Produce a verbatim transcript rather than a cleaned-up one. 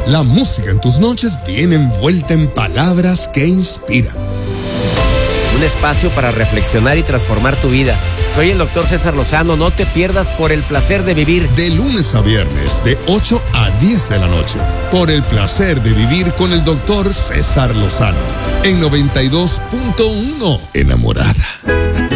La música en tus noches viene envuelta en palabras que inspiran. Un espacio para reflexionar y transformar tu vida. Soy el doctor César Lozano. No te pierdas Por el Placer de Vivir. De lunes a viernes, de ocho a diez de la noche. Por el Placer de Vivir con el doctor César Lozano. En noventa y dos punto uno. Enamorada.